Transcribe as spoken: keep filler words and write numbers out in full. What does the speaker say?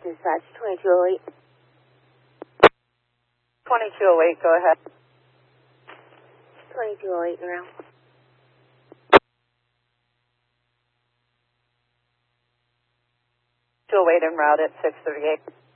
dispatch, twenty-two oh eight. twenty-two oh eight, go ahead. twenty-two oh eight around. two oh eight en route at six thirty-eight.